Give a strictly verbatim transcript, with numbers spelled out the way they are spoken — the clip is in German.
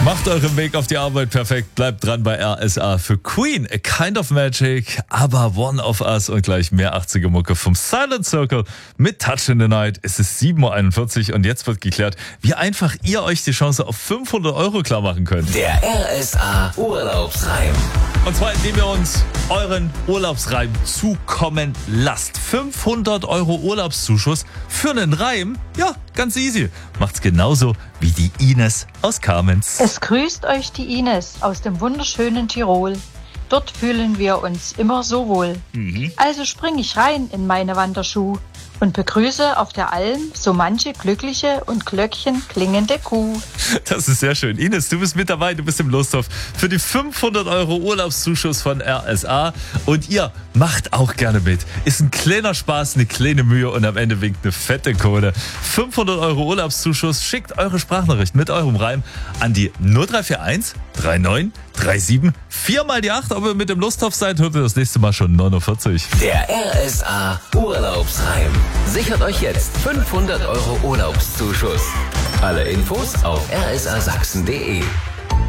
Macht euren Weg auf die Arbeit perfekt. Bleibt dran bei R S A für Queen, A Kind of Magic, aber One of Us und gleich mehr achtziger Mucke vom Silent Circle mit Touch in the Night. Es ist sieben Uhr einundvierzig und jetzt wird geklärt, wie einfach ihr euch die Chance auf fünfhundert Euro klar machen könnt. Der R S A Urlaubsreim. Und zwar, indem ihr uns euren Urlaubsreim zukommen lasst. fünfhundert Euro Urlaubszuschuss für einen Reim? Ja, ganz easy. Macht's genauso wie die Ines aus Kamenz. Es grüßt euch die Ines aus dem wunderschönen Tirol. Dort fühlen wir uns immer so wohl. Mhm. Also spring ich rein in meine Wanderschuh und begrüße auf der Alm so manche glückliche und Glöckchen klingende Kuh. Das ist sehr schön. Ines, du bist mit dabei, du bist im Lostopf für die fünfhundert Euro Urlaubszuschuss von R S A. Und ihr macht auch gerne mit. Ist ein kleiner Spaß, eine kleine Mühe und am Ende winkt eine fette Kohle. fünfhundert Euro Urlaubszuschuss. Schickt eure Sprachnachricht mit eurem Reim an die null drei vier eins drei neun drei sieben vier mal die acht. Ob ihr mit dem Lostopf seid, hört ihr das nächste Mal schon neun Uhr vierzig. Der R S A Urlaubsreim. Sichert euch jetzt fünfhundert Euro Urlaubszuschuss. Alle Infos auf r s a sachsen punkt d e.